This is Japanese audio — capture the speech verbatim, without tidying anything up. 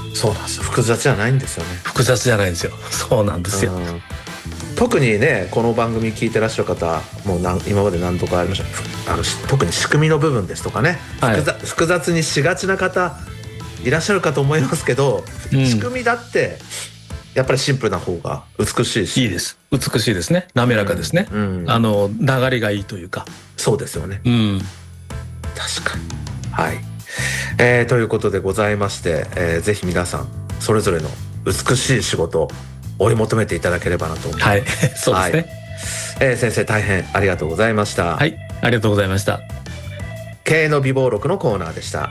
そうなんですよ。複雑じゃないんですよね。 複雑じゃないんですよ。そうなんですよ。 特にねこの番組聞いてらっしゃる方もう何今まで何度かありましたあの特に仕組みの部分ですとかね、はい、複雑、複雑にしがちな方いらっしゃるかと思いますけど、うん、仕組みだってやっぱりシンプルな方が美しいしいいです。美しいですね。滑らかですね、うんうん、あの流れがいいというか。 そうですよね、 うん、 確かに。はい、えー、ということでございまして、えー、ぜひ皆さんそれぞれの美しい仕事を追い求めていただければなと思います。 はい、そうですね、はい。 えー、先生大変ありがとうございました。 はい、ありがとうございました。 経営の美貌録のコーナーでした。